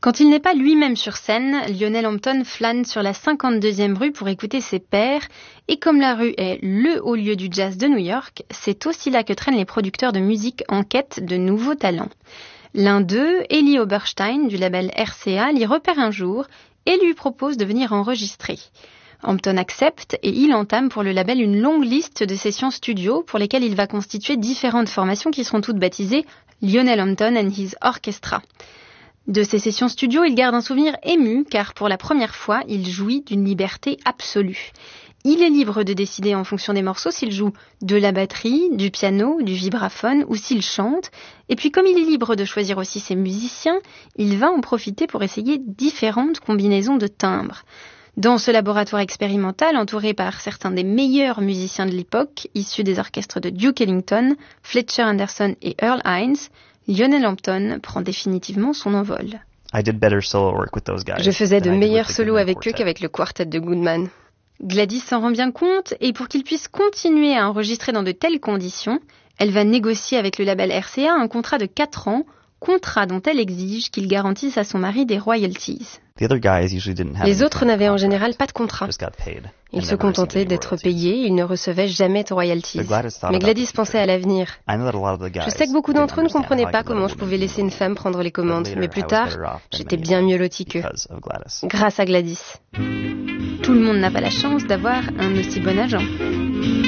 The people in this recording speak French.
Quand il n'est pas lui-même sur scène, Lionel Hampton flâne sur la 52e rue pour écouter ses pairs, et comme la rue est le haut lieu du jazz de New York, c'est aussi là que traînent les producteurs de musique en quête de nouveaux talents. L'un d'eux, Eli Oberstein du label RCA, l'y repère un jour et lui propose de venir enregistrer. Hampton accepte et il entame pour le label une longue liste de sessions studio pour lesquelles il va constituer différentes formations qui seront toutes baptisées Lionel Hampton and His Orchestra. De ces sessions studio, il garde un souvenir ému car pour la première fois, il jouit d'une liberté absolue. Il est libre de décider en fonction des morceaux s'il joue de la batterie, du piano, du vibraphone ou s'il chante. Et puis comme il est libre de choisir aussi ses musiciens, il va en profiter pour essayer différentes combinaisons de timbres. Dans ce laboratoire expérimental, entouré par certains des meilleurs musiciens de l'époque, issus des orchestres de Duke Ellington, Fletcher Anderson et Earl Hines, Lionel Hampton prend définitivement son envol. Je faisais de meilleurs solos avec eux qu'avec le quartet de Goodman. Gladys s'en rend bien compte et pour qu'il puisse continuer à enregistrer dans de telles conditions, elle va négocier avec le label RCA un contrat de 4 ans, contrat dont elle exige qu'il garantisse à son mari des royalties. Les autres n'avaient en général pas de contrat. Ils se contentaient d'être payés, ils ne recevaient jamais de royalties. Mais Gladys pensait à l'avenir. Je sais que beaucoup d'entre eux ne comprenaient pas comment je pouvais laisser une femme prendre les commandes, mais plus tard, j'étais bien mieux loti qu'eux. Grâce à Gladys. Tout le monde n'a pas la chance d'avoir un aussi bon agent.